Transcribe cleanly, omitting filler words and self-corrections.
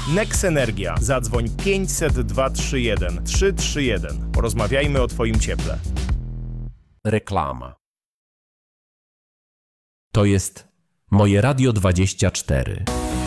Nex Energia. Zadzwoń 500 231 331. Porozmawiajmy o Twoim cieple. Reklama. To jest Moje Radio 24.